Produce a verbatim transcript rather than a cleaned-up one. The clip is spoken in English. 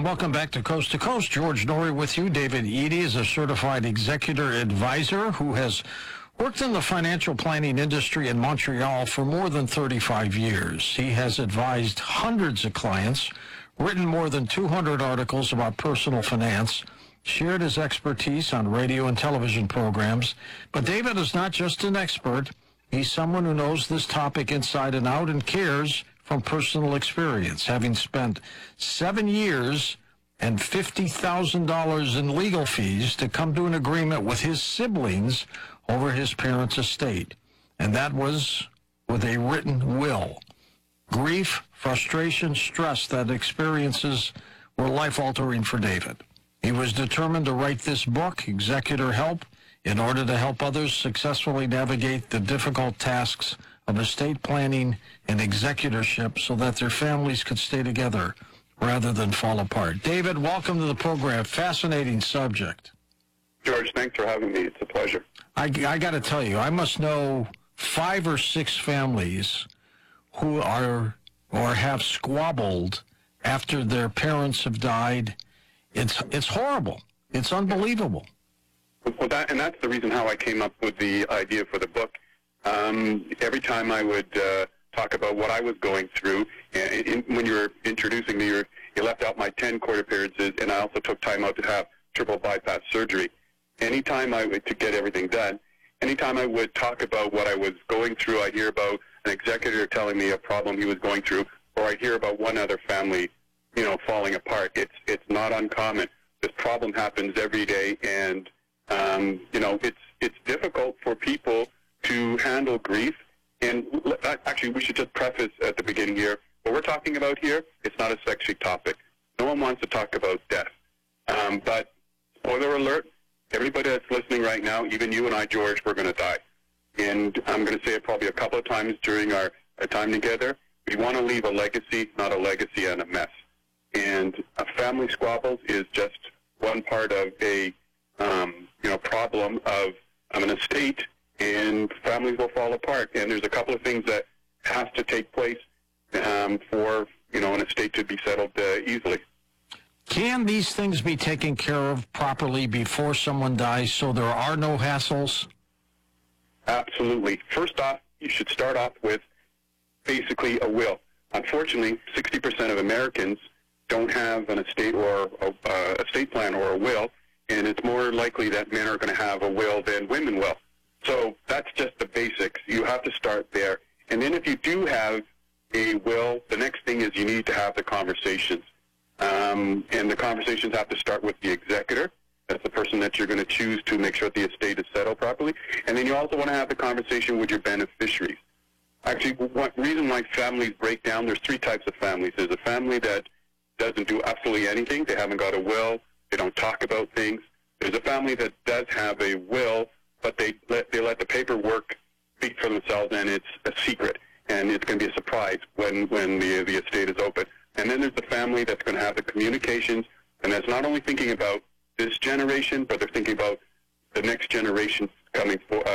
welcome back to Coast to Coast. George Noory with you. David Eady is a certified executor advisor who has worked in the financial planning industry in Montreal for more than thirty-five years. He has advised hundreds of clients, written more than two hundred articles about personal finance, shared his expertise on radio and television programs. But David is not just an expert. He's someone who knows this topic inside and out and cares from personal experience, having spent seven years and fifty thousand dollars in legal fees to come to an agreement with his siblings over his parents' estate. And that was with a written will. Grief, frustration, stress that experiences were life-altering for David. He was determined to write this book, Executor Help, in order to help others successfully navigate the difficult tasks of estate planning and executorship so that their families could stay together rather than fall apart. David, welcome to the program. Fascinating subject. George, thanks for having me. It's a pleasure. I, I got to tell you, I must know five or six families who are or have squabbled after their parents have died. It's it's horrible. It's unbelievable. Well, that, and that's the reason how I came up with the idea for the book. Um, every time I would uh, talk about what I was going through, and in, when you were introducing me, you, were, you left out my ten court appearances, and I also took time out to have triple bypass surgery. Anytime I would, to get everything done, anytime I would talk about what I was going through, I hear about an executor telling me a problem he was going through, or I hear about one other family, you know, falling apart. It's it's not uncommon. This problem happens every day, and um, you know, it's it's difficult for people to handle grief. And actually, we should just preface at the beginning here, what we're talking about here, it's not a sexy topic. No one wants to talk about death. Um, but, spoiler alert, everybody that's listening right now, even you and I, George, we're going to die. And I'm going to say it probably a couple of times during our, our time together. We want to leave a legacy, not a legacy and a mess. And a family squabbles is just one part of a um, you know problem of, of an estate, and families will fall apart. And there's a couple of things that has to take place um, for you know an estate to be settled uh, easily. Can these things be taken care of properly before someone dies so there are no hassles? Absolutely. First off, you should start off with basically a will. Unfortunately, sixty percent of Americans don't have an estate or a uh, estate plan or a will, and it's more likely that men are going to have a will than women will. So that's just the basics. You have to start there. And then if you do have a will, the next thing is you need to have the conversations. Um, and the conversations have to start with the executor. That's the person that you're going to choose to make sure that the estate is settled properly. And then you also want to have the conversation with your beneficiaries. Actually, one reason why families break down, there's three types of families. There's a family that doesn't do absolutely anything. They haven't got a will. They don't talk about things. There's a family that does have a will, but they let, they let the paperwork speak for themselves, and it's a secret, and it's going to be a surprise when, when the, the estate is open. And then there's the family that's going to have the communications, and that's not only thinking about this generation, but they're thinking about the next generation coming for,